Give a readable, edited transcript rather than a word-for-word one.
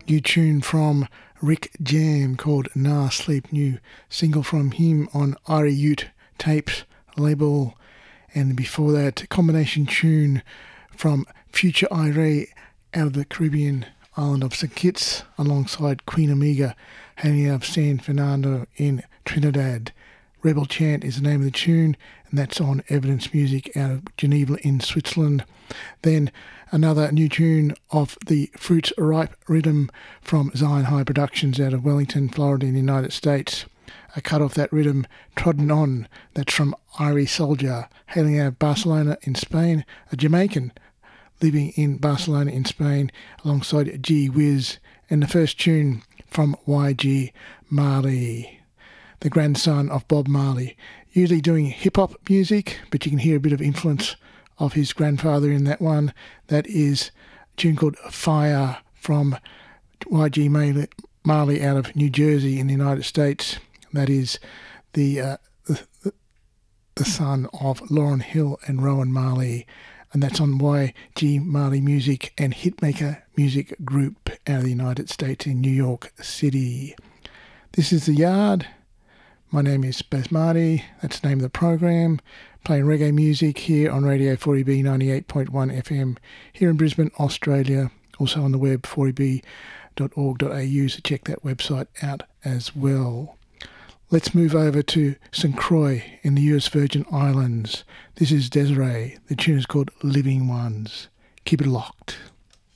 New tune from Rick Jam called Nah Sleep, new single from him on Ari Ute Tapes label. And before that, a combination tune from Future Iray out of the Caribbean island of St. Kitts alongside Queen Amiga hanging out of San Fernando in Trinidad. Rebel Chant is the name of the tune, and that's on Evidence Music out of Geneva in Switzerland. Then another new tune of the Fruits Ripe rhythm from Zion High Productions out of Wellington, Florida in the United States. A cut off that rhythm, Trodden On, that's from Irie Soldier, hailing out of Barcelona in Spain, a Jamaican living in Barcelona in Spain alongside G Wiz, and the first tune from YG Marley, the grandson of Bob Marley, usually doing hip-hop music, but you can hear a bit of influence of his grandfather in that one. That is a tune called Fire from YG Marley out of New Jersey in the United States. That is the son of Lauryn Hill and Rowan Marley, and that's on YG Marley Music and Hitmaker Music Group out of the United States in New York City. This is The Yard. My name is Baz Marty. That's the name of the program. Playing reggae music here on Radio 40B 98.1 FM here in Brisbane, Australia. Also on the web 40b.org.au, so check that website out as well. Let's move over to St. Croix in the US Virgin Islands. This is Desiree. The tune is called Living Ones. Keep it locked.